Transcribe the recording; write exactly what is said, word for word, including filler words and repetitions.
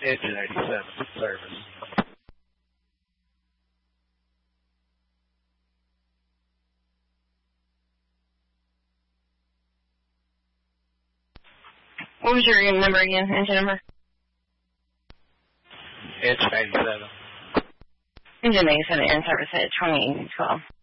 Engine eighty-seven, service. What was your number again, engine number? Engine eighty-seven. Engine eighty-seven, in service at twenty twelve.